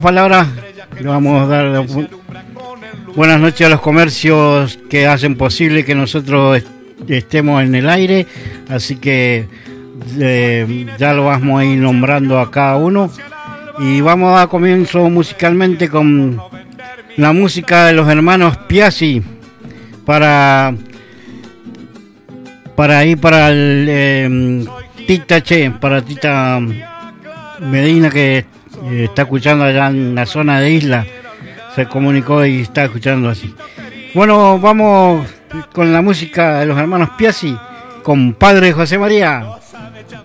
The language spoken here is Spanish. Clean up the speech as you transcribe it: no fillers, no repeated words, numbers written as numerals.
Palabra, le vamos a dar buenas noches a los comercios que hacen posible que nosotros estemos en el aire, así que ya lo vamos a ir nombrando a cada uno y vamos a dar comienzo musicalmente con la música de los hermanos Piazzi para el Tita Che, para Tita Medina, que está escuchando allá en la zona de Isla, se comunicó y está escuchando así. Bueno, vamos con la música de los hermanos Piazzi, con Padre José María.